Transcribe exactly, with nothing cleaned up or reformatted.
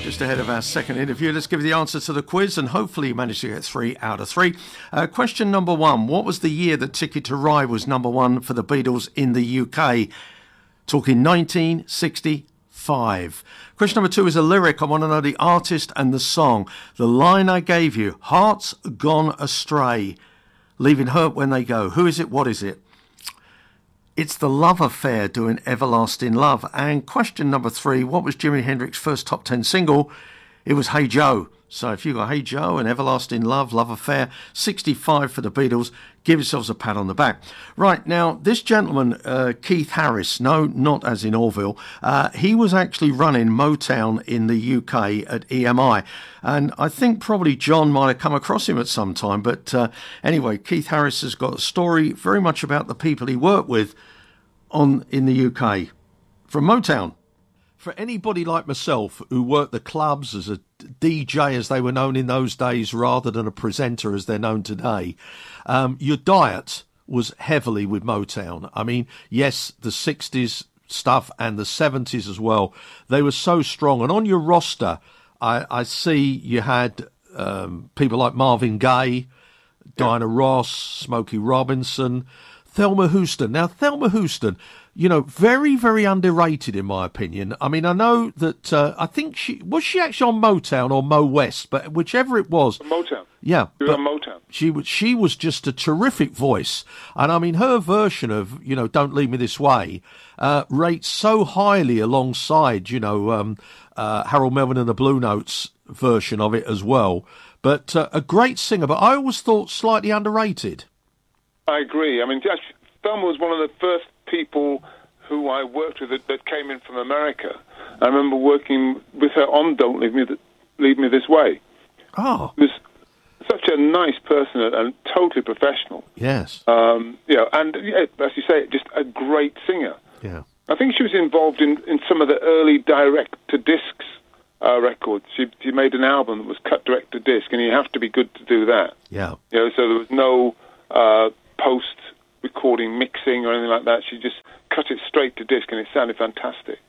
Just ahead of our second interview, let's give you the answer to the quiz and hopefully you managed to get three out of three. Uh, question number one, what was the year that Ticket to Ride was number one for the Beatles in the U K? Talking nineteen sixty-five. Question number two is a lyric. I want to know the artist and the song. The line I gave you, hearts gone astray, leaving hurt when they go. Who is it? What is it? It's The Love Affair doing Everlasting Love. And question number three, what was Jimi Hendrix's first top ten single? It was Hey Joe. So if you got Hey Joe and Everlasting Love, Love Affair, sixty-five for the Beatles, give yourselves a pat on the back. Right, now, this gentleman, uh, Keith Harris, no, not as in Orville, uh, he was actually running Motown in the U K at E M I. And I think probably John might have come across him at some time. But uh, anyway, Keith Harris has got a story very much about the people he worked with on in the U K from Motown. For anybody like myself who worked the clubs as a D J, as they were known in those days, rather than a presenter as they're known today, um, your diet was heavily with Motown. I mean, yes, the sixties stuff and the seventies as well, they were so strong. And on your roster, I, I see you had um, people like Marvin Gaye, Diana Ross, Smokey Robinson, Thelma Houston. Now, Thelma Houston, you know, very, very underrated in my opinion. I mean, I know that, uh, I think she, was she actually on Motown or Mo West, but whichever it was. Motown. Yeah. She was on Motown. She was, she was just a terrific voice. And I mean, her version of, you know, Don't Leave Me This Way, uh, rates so highly alongside, you know, um, uh, Harold Melvin and the Blue Notes version of it as well. But uh, a great singer, but I always thought slightly underrated. I agree. I mean, Thelma was one of the first people who I worked with that, that came in from America. I remember working with her on Don't Leave Me Th- Leave Me This Way. Oh. She was such a nice person and totally professional. Yes. Um, you know, and yeah, as you say, just a great singer. Yeah. I think she was involved in, in some of the early direct-to-discs uh, records. She, she made an album that was cut direct-to-disc, and you have to be good to do that. Yeah. You know, so there was no uh, post recording, mixing, or anything like that. She just cut it straight to disc, and it sounded fantastic.